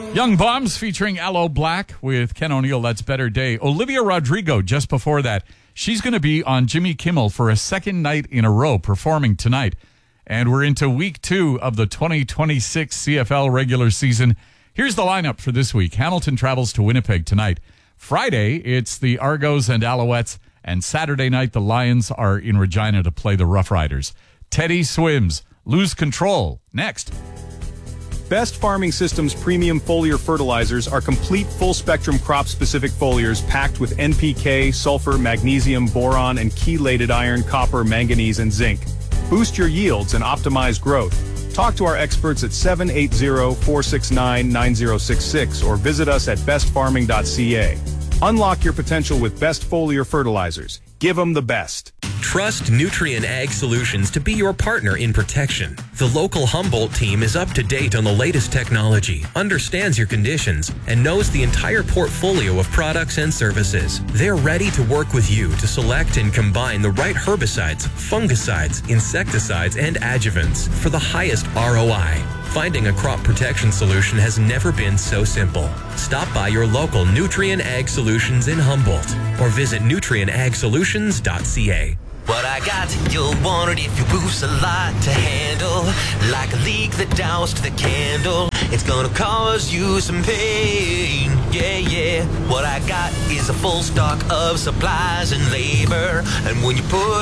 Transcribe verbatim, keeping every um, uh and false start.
Young Bombs featuring Aloe Black with Ken O'Neill. That's Better Day. Olivia Rodrigo, just before that, she's going to be on Jimmy Kimmel for a second night in a row, performing tonight. And we're into week two of the twenty twenty-six C F L regular season. Here's the lineup for this week. Hamilton travels to Winnipeg tonight. Friday, it's the Argos and Alouettes. And Saturday night, the Lions are in Regina to play the Rough Riders. Teddy Swims, Lose Control. Next. Best Farming Systems premium foliar fertilizers are complete full-spectrum crop-specific foliars packed with N P K, sulfur, magnesium, boron, and chelated iron, copper, manganese, and zinc. Boost your yields and optimize growth. Talk to our experts at seven eight zero, four six nine, nine zero six six or visit us at best farming dot c a. Unlock your potential with Best Foliar Fertilizers. Give them the best. Trust Nutrien Ag Solutions to be your partner in protection. The local Humboldt team is up to date on the latest technology, understands your conditions, and knows the entire portfolio of products and services. They're ready to work with you to select and combine the right herbicides, fungicides, insecticides, and adjuvants for the highest R O I. Finding a crop protection solution has never been so simple. Stop by your local Nutrien Ag Solutions in Humboldt or visit nutrien ag solutions dot c a. What I got, you'll want it if you boost a lot to handle. Like a leak that doused the candle. It's gonna cause you some pain, yeah, yeah. What I got is a full stock of supplies and labor. And when you put